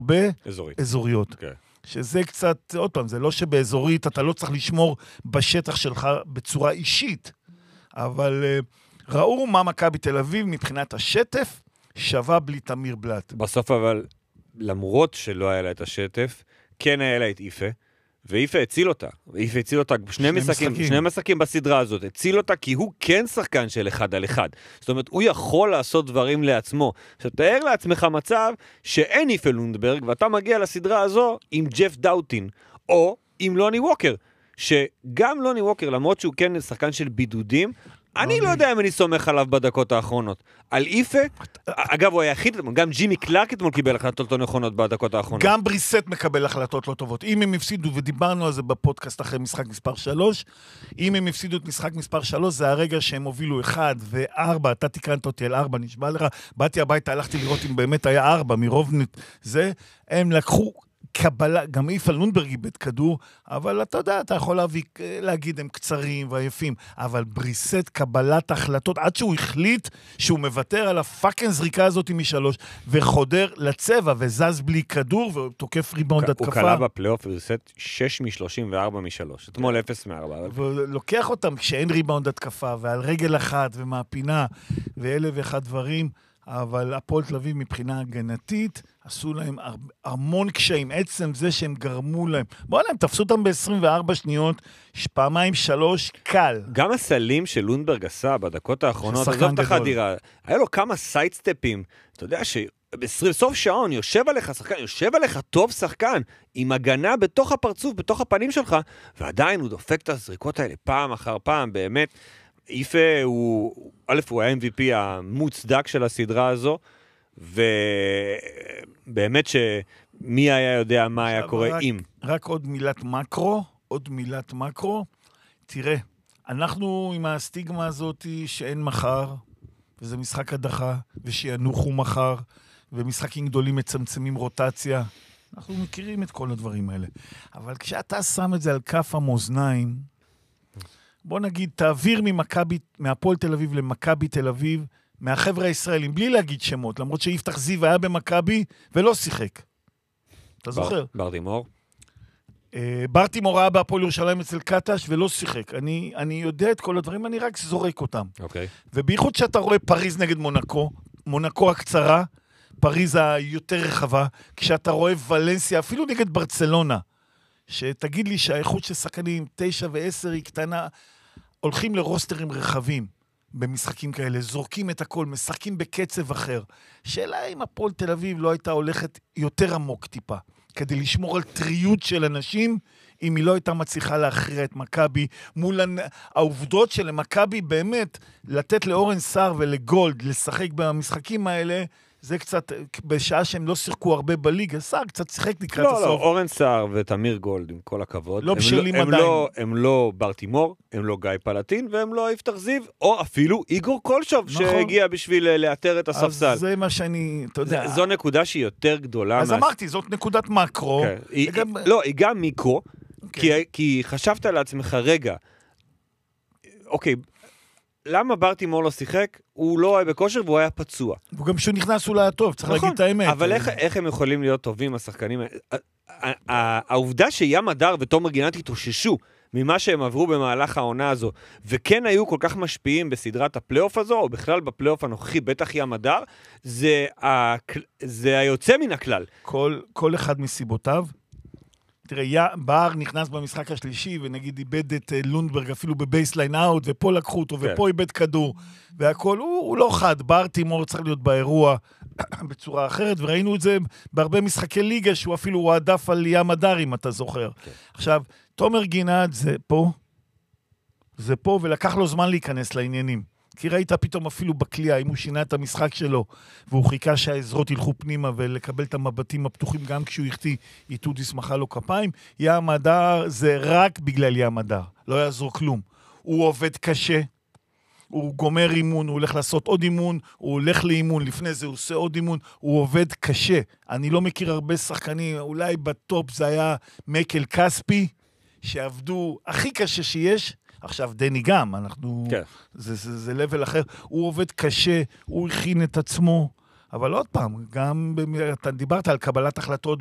באזוריות. שזה קצת, עוד פעם, זה לא שבאזורית אתה לא צריך לשמור בשטח שלך בצורה אישית, אבל ראו מה מכבי תל אביב מבחינת השטף, שווה בלי תמיר בלט. בסוף אבל, למרות שלא היה לה את השטף, כן היה לה את איפה, ואיפה הציל אותה. ואיפה הציל אותה שני משחקים בסדרה הזאת. הציל אותה כי הוא כן שחקן של 1 על 1. זאת אומרת, הוא יכול לעשות דברים לעצמו. עכשיו, תאר לעצמך מצב שאין איפה לונדברג, ואתה מגיע לסדרה הזו עם ג'ף דאוטין, או עם לוני ווקר, שגם לוני ווקר, למרות שהוא כן שחקן של בידודים, אני לא יודע אם אני סומך עליו בדקות האחרונות. על איפה, אגב, הוא היחיד, גם ג'ימי קלארק אתמול קיבל החלטות לא נכונות בדקות האחרונות. גם בריסט מקבל החלטות לא טובות. אם הם הפסידו, ודיברנו על זה בפודקאסט אחרי משחק מספר 3, אם הם הפסידו את משחק מספר 3, זה הרגע שהם הובילו 1 ו-4, אתה תקרנת אותי על 4, נשבע לך, באתי הביתה, הלכתי לראות אם באמת היה 4, מרוב זה, הם לקחו קבלה, גם איפה לונדברג איבד כדור, אבל אתה יודע, אתה יכול להגיד, הם קצרים ועייפים, אבל בריסט קבלת החלטות, עד שהוא החליט שהוא מוותר על הפאקינג זריקה הזאת משלוש, וחודר לצבע, וזז בלי כדור, ותוקף ריבאונד התקפה. הוא קלה בפלייאוף, בריסט 6 מ-34 מ-3, אתמול 0 מ-4. ולוקח אותם כשאין ריבאונד התקפה, ועל רגל אחת, ומהפינה, ואלה ואחד דברים, אבל הפועל תל אביב מבחינה הגנתית, עשו להם המון קשיים, עצם זה שהם גרמו להם. בואו להם, תפסו אותם ב-24 שניות, פעמיים 3, קל. גם הסלים של לונדברג עשה בדקות האחרונות, עזוב את החדירה, היה לו כמה סיידסטפים, אתה יודע בסוף שעון, יושב עליך טוב שחקן, עם הגנה בתוך הפרצוף, בתוך הפנים שלך, ועדיין הוא דופק את הזריקות האלה פעם אחר פעם, באמת, איפה הוא היה MVP המוצדק של הסדרה הזו, ובאמת שמי היה יודע מה היה קורה עם. רק עוד מילת מקרו, תראה, אנחנו עם הסטיגמה הזאת שאין מחר, וזה משחק הדחה, ושיינוחו מחר, ומשחקים גדולים מצמצמים רוטציה, אנחנו מכירים את כל הדברים האלה. אבל כשאתה שם את זה על כף המאזניים, בוא נגיד, תעביר מהפועל תל אביב למכבי תל אביב, מהחבר'ה הישראלים, בלי להגיד שמות, למרות שיפתח זיו היה במכבי ולא שיחק. אתה זוכר? ברטימור? ברטימור היה בהפועל ירושלים אצל קטש ולא שיחק. אני יודע את כל הדברים, אני רק זורק אותם. אוקיי. ובייחוד שאתה רואה פריז נגד מונקו הקצרה, פריז היותר רחבה, כשאתה רואה ולנסיה, אפילו נגד ברצלונה, שתגיד לי שהאיכות של שחקנים 9 ו-10 היא קטנה, הולכים לרוסטרים רחבים במשחקים כאלה, זורקים את הכל, משחקים בקצב אחר. שאלה אם הפועל תל אביב לא הייתה הולכת יותר עמוק טיפה, כדי לשמור על טריות של אנשים, אם היא לא הייתה מצליחה להכריע את מכבי, מול העובדות של מכבי באמת, לתת לאורן סער ולגולד לשחק במשחקים האלה, זה קצת, בשעה שהם לא שיחקו הרבה בליגה, סער קצת שיחק לקראת הסוף. לא, אורן סער ותמיר גולד, עם כל הכבוד. לא בשלים עדיין. הם לא ברטימור, הם לא גיא פלטין, והם לא יפתח זיו, או אפילו איגור קולשוב, שהגיע בשביל לאתר את הספסל. אז זה מה שאני, אתה יודע. זו נקודה שהיא יותר גדולה. אז אמרתי, זאת נקודת מקרו. לא, היא גם מיקרו, כי חשבת לעצמך, רגע, אוקיי, למה ברטימור לא שיחק? הוא לא היה בכושר והוא היה פצוע. הוא גם שהוא נכנס אולי הטוב, צריך להגיד את האמת. אבל איך הם יכולים להיות טובים, השחקנים? העובדה שים הדר ותומר גינת התאוששו ממה שהם עברו במהלך העונה הזו, וכן היו כל כך משפיעים בסדרת הפלייאוף הזו, או בכלל בפלייאוף הנוכחי, בטח ים הדר, זה היוצא מן הכלל. כל אחד מסיבותיו, תראה, בר נכנס במשחק השלישי, ונגיד איבד את לונדברג אפילו בבייסליין אאוט, ופה לקחו אותו, ופה איבד כדור, והכל, הוא לא חד, בר תימור צריך להיות באירוע בצורה אחרת, וראינו את זה בהרבה משחקי ליגה, שהוא אפילו הועדף על ים הדר, אם אתה זוכר. עכשיו, תומר גינת זה פה, ולקח לו זמן להיכנס לעניינים. כי ראית פתאום אפילו בקליעה, אם הוא שינה את המשחק שלו, והוא חיכה שהעזרות ילכו פנימה, ולקבל את המבטים הפתוחים, גם כשהוא יחטיא, איתודי שמחה לו כפיים, ים הדר זה רק בגלל ים הדר, לא יעזור כלום. הוא עובד קשה, הוא גומר אימון, הוא הולך לעשות עוד אימון, הוא הולך לאימון, לפני זה הוא עושה עוד אימון, הוא עובד קשה. אני לא מכיר הרבה שחקנים, אולי בטופ זה היה מייקל קספי, שעבדו הכי קשה שיש, עכשיו דני גם, זה לבל אחר, הוא עובד קשה, הוא הכין את עצמו, אבל עוד פעם, גם אתה דיברת על קבלת החלטות